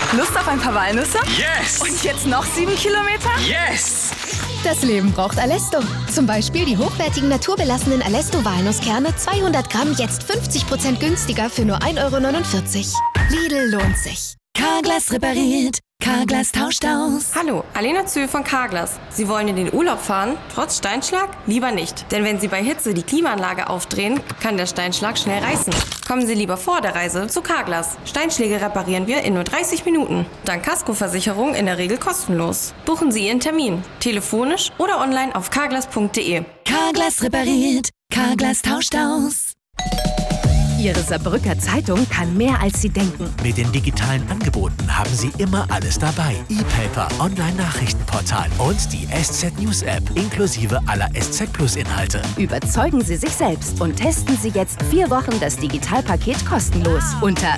Lust auf ein paar Walnüsse? Yes! Und jetzt noch 7 Kilometer? Yes! Das Leben braucht Alesto. Zum Beispiel die hochwertigen naturbelassenen Alesto-Walnusskerne 200 Gramm jetzt 50% günstiger für nur 1,49 €. Lidl lohnt sich. Carglass repariert. Carglass tauscht aus. Hallo, Alena Zühl von Carglass. Sie wollen in den Urlaub fahren, trotz Steinschlag? Lieber nicht. Denn wenn Sie bei Hitze die Klimaanlage aufdrehen, kann der Steinschlag schnell reißen. Kommen Sie lieber vor der Reise zu Carglass. Steinschläge reparieren wir in nur 30 Minuten. Dank Kaskoversicherung in der Regel kostenlos. Buchen Sie Ihren Termin. Telefonisch oder online auf carglass.de. Carglass repariert. Carglass tauscht aus. Ihre Saarbrücker Zeitung kann mehr, als Sie denken. Mit den digitalen Angeboten haben Sie immer alles dabei. E-Paper, Online-Nachrichtenportal und die SZ News App inklusive aller SZ Plus Inhalte. Überzeugen Sie sich selbst und testen Sie jetzt 4 Wochen das Digitalpaket kostenlos unter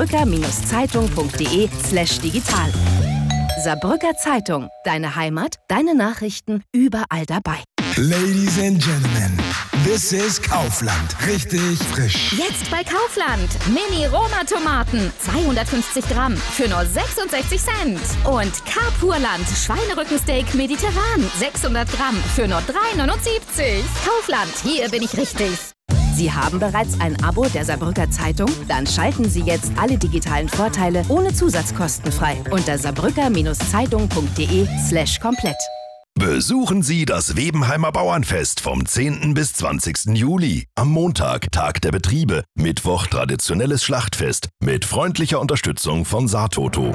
saarbrücker-zeitung.de/digital. Saarbrücker Zeitung, deine Heimat, deine Nachrichten, überall dabei. Ladies and Gentlemen, this is Kaufland. Richtig frisch. Jetzt bei Kaufland. Mini-Roma-Tomaten. 250 Gramm für nur 66 Cent. Und Carpurland Schweinerückensteak mediterran. 600 Gramm für nur 3,79 €. Kaufland, hier bin ich richtig. Sie haben bereits ein Abo der Saarbrücker Zeitung? Dann schalten Sie jetzt alle digitalen Vorteile ohne Zusatzkosten frei unter saarbrücker-zeitung.de/komplett. Besuchen Sie das Webenheimer Bauernfest vom 10. bis 20. Juli. Am Montag Tag der Betriebe, Mittwoch traditionelles Schlachtfest mit freundlicher Unterstützung von Saartoto.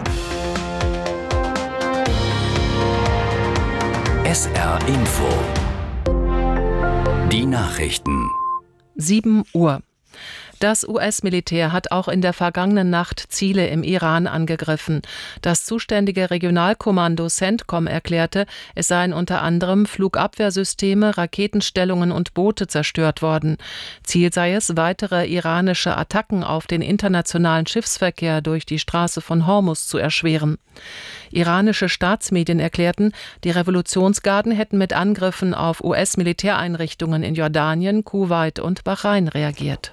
SR Info. Die Nachrichten. 7 Uhr. Das US-Militär hat auch in der vergangenen Nacht Ziele im Iran angegriffen. Das zuständige Regionalkommando CENTCOM erklärte, es seien unter anderem Flugabwehrsysteme, Raketenstellungen und Boote zerstört worden. Ziel sei es, weitere iranische Attacken auf den internationalen Schiffsverkehr durch die Straße von Hormuz zu erschweren. Iranische Staatsmedien erklärten, die Revolutionsgarden hätten mit Angriffen auf US-Militäreinrichtungen in Jordanien, Kuwait und Bahrain reagiert.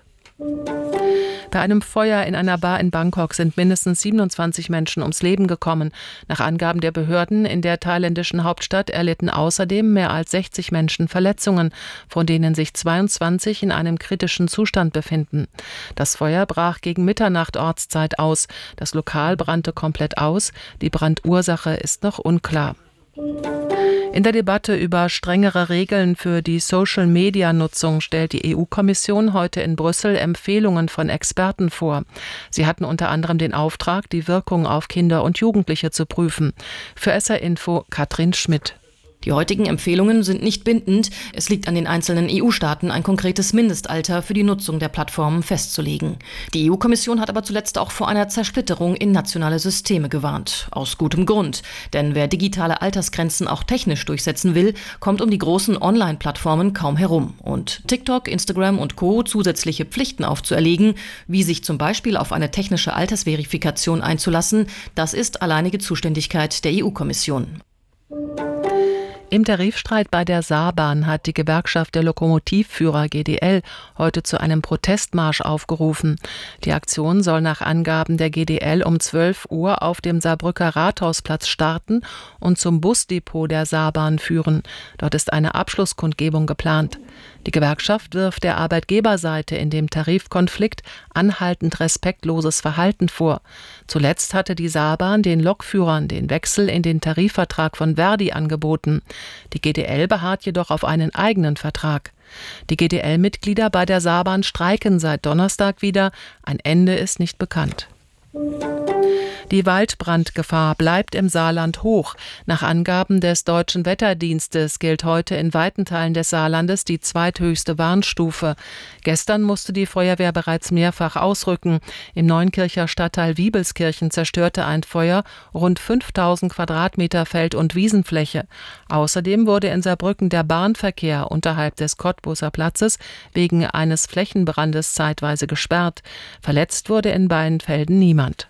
Bei einem Feuer in einer Bar in Bangkok sind mindestens 27 Menschen ums Leben gekommen. Nach Angaben der Behörden in der thailändischen Hauptstadt erlitten außerdem mehr als 60 Menschen Verletzungen, von denen sich 22 in einem kritischen Zustand befinden. Das Feuer brach gegen Mitternacht Ortszeit aus. Das Lokal brannte komplett aus. Die Brandursache ist noch unklar. In der Debatte über strengere Regeln für die Social-Media-Nutzung stellt die EU-Kommission heute in Brüssel Empfehlungen von Experten vor. Sie hatten unter anderem den Auftrag, die Wirkung auf Kinder und Jugendliche zu prüfen. Für SR Info Katrin Schmidt. Die heutigen Empfehlungen sind nicht bindend. Es liegt an den einzelnen EU-Staaten, ein konkretes Mindestalter für die Nutzung der Plattformen festzulegen. Die EU-Kommission hat aber zuletzt auch vor einer Zersplitterung in nationale Systeme gewarnt. Aus gutem Grund. Denn wer digitale Altersgrenzen auch technisch durchsetzen will, kommt um die großen Online-Plattformen kaum herum. Und TikTok, Instagram und Co. zusätzliche Pflichten aufzuerlegen, wie sich zum Beispiel auf eine technische Altersverifikation einzulassen, das ist alleinige Zuständigkeit der EU-Kommission. Im Tarifstreit bei der Saarbahn hat die Gewerkschaft der Lokomotivführer GDL heute zu einem Protestmarsch aufgerufen. Die Aktion soll nach Angaben der GDL um 12 Uhr auf dem Saarbrücker Rathausplatz starten und zum Busdepot der Saarbahn führen. Dort ist eine Abschlusskundgebung geplant. Die Gewerkschaft wirft der Arbeitgeberseite in dem Tarifkonflikt anhaltend respektloses Verhalten vor. Zuletzt hatte die Saarbahn den Lokführern den Wechsel in den Tarifvertrag von Verdi angeboten. Die GDL beharrt jedoch auf einen eigenen Vertrag. Die GDL-Mitglieder bei der Saarbahn streiken seit Donnerstag wieder. Ein Ende ist nicht bekannt. Die Waldbrandgefahr bleibt im Saarland hoch. Nach Angaben des Deutschen Wetterdienstes gilt heute in weiten Teilen des Saarlandes die zweithöchste Warnstufe. Gestern musste die Feuerwehr bereits mehrfach ausrücken. Im Neunkircher Stadtteil Wiebelskirchen zerstörte ein Feuer rund 5000 Quadratmeter Feld- und Wiesenfläche. Außerdem wurde in Saarbrücken der Bahnverkehr unterhalb des Cottbuser Platzes wegen eines Flächenbrandes zeitweise gesperrt. Verletzt wurde in Beinfelden niemand.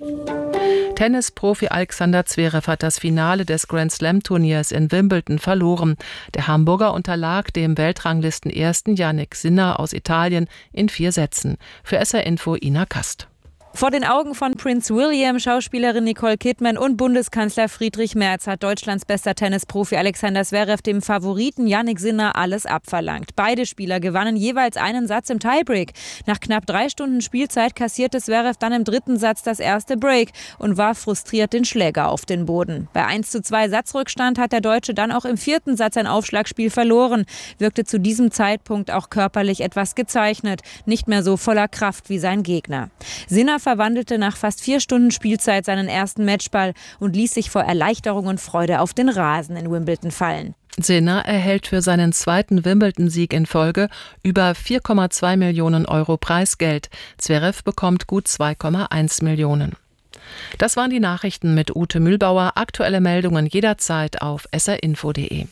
Tennisprofi Alexander Zverev hat das Finale des Grand-Slam-Turniers in Wimbledon verloren. Der Hamburger unterlag dem Weltranglisten-Ersten Jannik Sinner aus Italien in 4 Sätzen. Für SR Info Ina Kast. Vor den Augen von Prince William, Schauspielerin Nicole Kidman und Bundeskanzler Friedrich Merz hat Deutschlands bester Tennisprofi Alexander Zverev dem Favoriten Jannik Sinner alles abverlangt. Beide Spieler gewannen jeweils einen Satz im Tiebreak. Nach knapp 3 Stunden Spielzeit kassierte Zverev dann im 3. Satz das erste Break und warf frustriert den Schläger auf den Boden. Bei 1:2 Satzrückstand hat der Deutsche dann auch im 4. Satz ein Aufschlagspiel verloren, wirkte zu diesem Zeitpunkt auch körperlich etwas gezeichnet, nicht mehr so voller Kraft wie sein Gegner. Sinner verwandelte nach fast 4 Stunden Spielzeit seinen ersten Matchball und ließ sich vor Erleichterung und Freude auf den Rasen in Wimbledon fallen. Sinner erhält für seinen 2. Wimbledon-Sieg in Folge über 4,2 Millionen Euro Preisgeld. Zverev bekommt gut 2,1 Millionen. Das waren die Nachrichten mit Ute Mühlbauer. Aktuelle Meldungen jederzeit auf srinfo.de.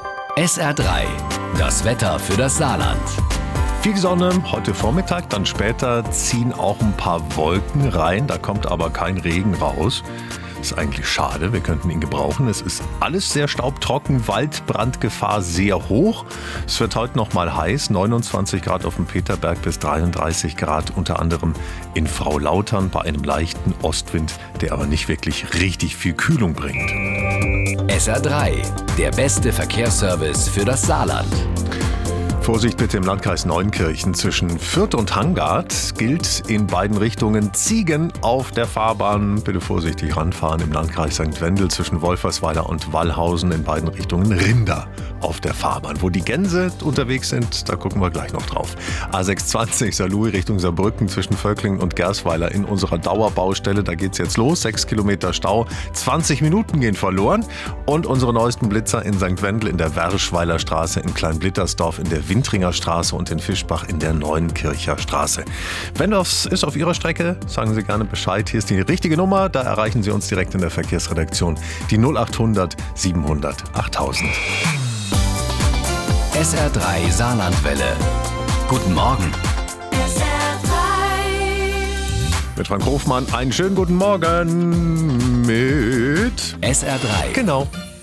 SR3, das Wetter für das Saarland. Viel Sonne heute Vormittag, dann später ziehen auch ein paar Wolken rein, da kommt aber kein Regen raus. Ist eigentlich schade, wir könnten ihn gebrauchen. Es ist alles sehr staubtrocken, Waldbrandgefahr sehr hoch. Es wird heute noch mal heiß, 29 Grad auf dem Peterberg bis 33 Grad unter anderem in Frau-Lautern bei einem leichten Ostwind, der aber nicht wirklich richtig viel Kühlung bringt. SR3, der beste Verkehrsservice für das Saarland. Vorsicht bitte im Landkreis Neunkirchen. Zwischen Fürth und Hangard gilt in beiden Richtungen Ziegen auf der Fahrbahn. Bitte vorsichtig ranfahren. Im Landkreis St. Wendel zwischen Wolfersweiler und Wallhausen in beiden Richtungen Rinder auf der Fahrbahn. Wo die Gänse unterwegs sind, da gucken wir gleich noch drauf. A620 Saarlouis Richtung Saarbrücken zwischen Völklingen und Gersweiler in unserer Dauerbaustelle. Da geht's jetzt los. 6 Kilometer Stau. 20 Minuten gehen verloren. Und unsere neuesten Blitzer in St. Wendel in der Werschweiler Straße, in Kleinblittersdorf in der Wintringer Straße und in Fischbach in der Neuenkircher Straße. Wenn das ist auf Ihrer Strecke, sagen Sie gerne Bescheid. Hier ist die richtige Nummer, da erreichen Sie uns direkt in der Verkehrsredaktion. Die 0800 700 8000. SR3 Saarlandwelle. Guten Morgen. Mit Frank Hofmann einen schönen guten Morgen mit SR3. Genau.